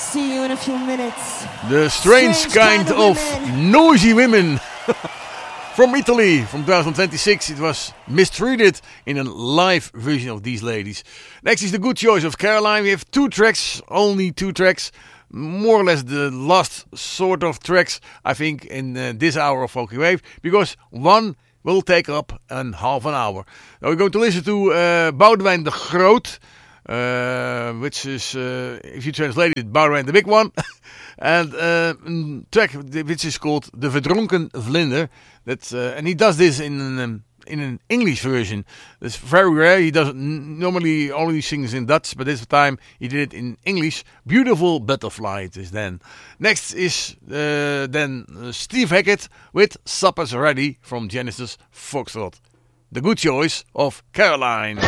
See you in a few minutes. The Strange Kind of Noisy Women. From Italy, from 2026, it was Mistreated in a live version of these ladies. Next is The Good Choice of Caroline. We have two tracks, only two tracks. More or less the last sort of tracks, I think, in this hour of Funky Wave. Because one will take up half an hour. Now we're going to listen to Boudewijn de Groot. Which is, if you translate it, Boudewijn the Big One. And a track which is called The Verdronken Vlinder. And he does this in an English version. It's very rare. He doesn't normally only sings in Dutch, but this time he did it in English. Beautiful Butterfly it is then. Next is then Steve Hackett with Supper's Ready from Genesis Foxtrot. The Good Choice of Caroline.